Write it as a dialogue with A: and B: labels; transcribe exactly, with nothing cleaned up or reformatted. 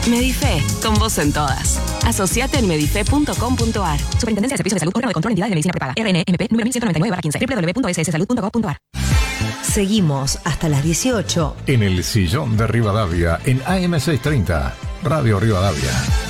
A: Medife, con vos en todas. Asociate en medife punto com punto ar.
B: Superintendencia de Servicios de Salud, órgano de control de entidades de medicina prepaga. R N M P número mil ciento noventa y nueve barra quince. doble u doble u doble u punto s s salud punto gov punto ar.
C: Seguimos hasta las dieciocho.
D: En el sillón de Rivadavia, en A M seiscientos treinta, Radio Rivadavia.